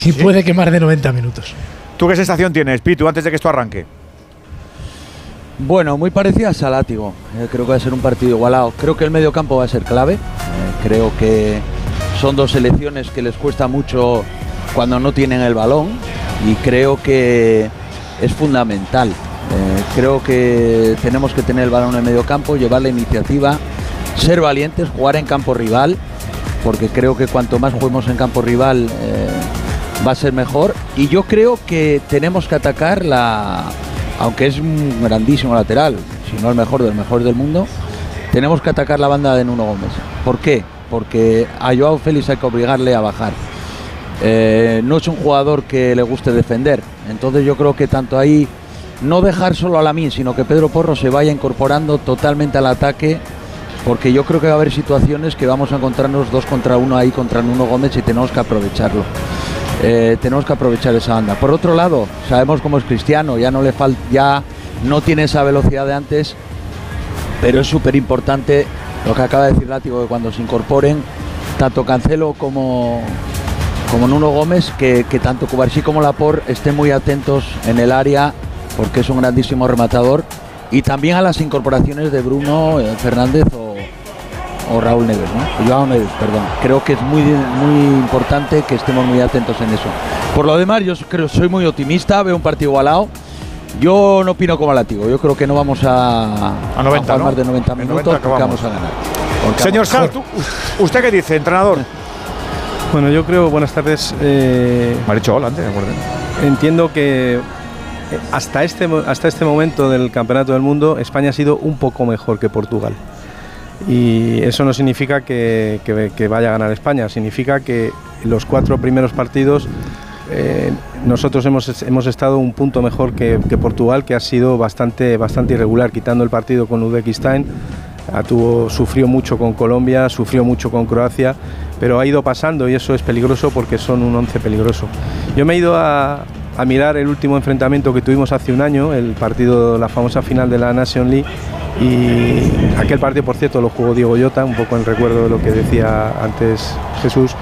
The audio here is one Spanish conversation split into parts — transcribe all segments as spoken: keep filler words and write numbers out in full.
Y ¿sí? Puede que más de noventa minutos. ¿Tú qué sensación tienes, Pitu, antes de que esto arranque? Bueno, muy parecida a Salátigo. Eh, creo que va a ser un partido igualado. Creo que el mediocampo va a ser clave. Eh, creo que son dos selecciones que les cuesta mucho cuando no tienen el balón. Y creo que es fundamental. Eh, creo que tenemos que tener el balón en el mediocampo, llevar la iniciativa, ser valientes, jugar en campo rival. Porque creo que cuanto más juguemos en campo rival eh, va a ser mejor. Y yo creo que tenemos que atacar la... Aunque es un grandísimo lateral, si no el mejor del mejor del mundo, tenemos que atacar la banda de Nuno Gómez. ¿Por qué? Porque a Joao Félix hay que obligarle a bajar. Eh, no es un jugador que le guste defender. Entonces yo creo que tanto ahí, no dejar solo a Lamine, sino que Pedro Porro se vaya incorporando totalmente al ataque, porque yo creo que va a haber situaciones que vamos a encontrarnos dos contra uno ahí contra Nuno Gómez y tenemos que aprovecharlo. Eh, tenemos que aprovechar esa banda. Por otro lado, sabemos cómo es Cristiano, ya no le falta, ya no tiene esa velocidad de antes, pero es súper importante lo que acaba de decir Látigo, que cuando se incorporen tanto Cancelo como, como Nuno Gómez, que, que tanto Cubarsí como Laporte estén muy atentos en el área, porque es un grandísimo rematador, y también a las incorporaciones de Bruno eh, Fernández o o Raúl Neves, ¿no? Joao Neves, perdón. Creo que es muy, muy importante que estemos muy atentos en eso. Por lo demás, yo creo, soy muy optimista, veo un partido igualado. Yo no opino como Látigo, yo creo que no vamos a, a, noventa, a jugar ¿no? más de noventa minutos noventa porque vamos a ganar. Porque Señor Sal, ¿usted qué dice, entrenador? Bueno, yo creo, buenas tardes. Eh, Me ha dicho hola antes, de acuerdo. Entiendo que hasta este, hasta este momento del Campeonato del Mundo, España ha sido un poco mejor que Portugal. Y eso no significa que, que, que vaya a ganar España, significa que los cuatro primeros partidos eh, nosotros hemos, hemos estado un punto mejor que, que Portugal, que ha sido bastante, bastante irregular, quitando el partido con Uzbekistán. Tuvo, sufrió mucho con Colombia, sufrió mucho con Croacia, pero ha ido pasando y eso es peligroso porque son un once peligroso. Yo me he ido a, a mirar el último enfrentamiento que tuvimos hace un año, el partido, la famosa final de la Nation League, y aquel partido, por cierto, lo jugó Diego Llota, un poco en recuerdo de lo que decía antes Jesús,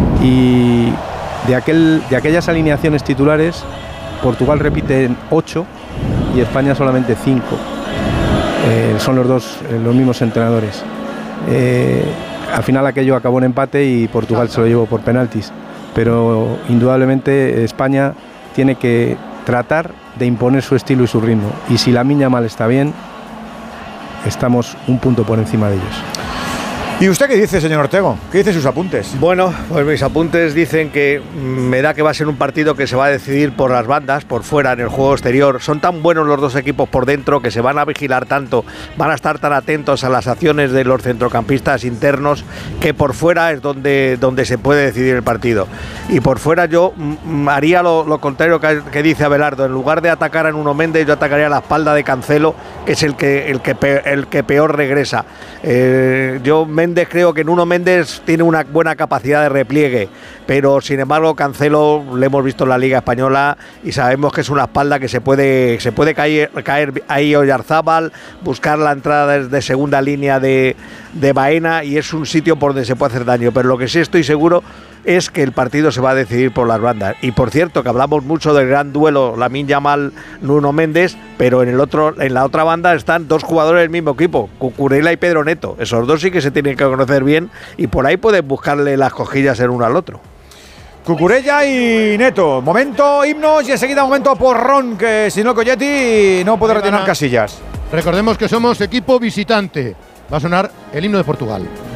y de, aquel, de aquellas alineaciones titulares, Portugal repite en ocho y España solamente cinco. Eh, son los dos, eh, los mismos entrenadores. Eh, al final aquello acabó en empate y Portugal se lo llevó por penaltis, pero indudablemente España tiene que tratar de imponer su estilo y su ritmo, y si Lamine Yamal está bien, estamos un punto por encima de ellos. ¿Y usted qué dice, señor Ortego? ¿Qué dicen sus apuntes? Bueno, pues mis apuntes dicen que me da que va a ser un partido que se va a decidir por las bandas, por fuera, en el juego exterior. Son tan buenos los dos equipos por dentro que se van a vigilar tanto, van a estar tan atentos a las acciones de los centrocampistas internos, que por fuera es donde, donde se puede decidir el partido. Y por fuera yo mm, haría lo, lo contrario que, que dice Abelardo. En lugar de atacar a Nuno Méndez, yo atacaría a la espalda de Cancelo, que es el que, el que, peor, el que peor regresa. Eh, yo me Méndez, creo que Nuno Méndez tiene una buena capacidad de repliegue, pero sin embargo Cancelo le hemos visto en la Liga Española y sabemos que es una espalda que se puede, se puede caer, caer ahí Oyarzábal, buscar la entrada de segunda línea de, de Baena, y es un sitio por donde se puede hacer daño. Pero lo que sí estoy seguro es que el partido se va a decidir por las bandas. Y por cierto, que hablamos mucho del gran duelo Lamine Yamal Nuno Méndez, pero en el otro, en la otra banda están dos jugadores del mismo equipo, Cucurella y Pedro Neto. Esos dos sí que se tienen que conocer bien y por ahí pueden buscarle las cojillas el uno al otro. Cucurella y Neto. Momento himnos y enseguida momento porrón, que si no Colletti no puede rellenar casillas. Recordemos que somos equipo visitante. Va a sonar el himno de Portugal.